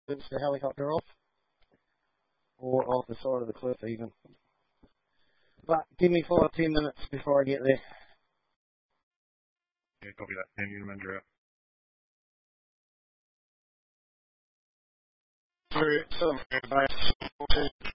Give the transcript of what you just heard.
the helicopter off. Or off the side of the cliff even. But give me 5 or 10 minutes before I get there. Yeah, copy that. And you remember it. Through some base.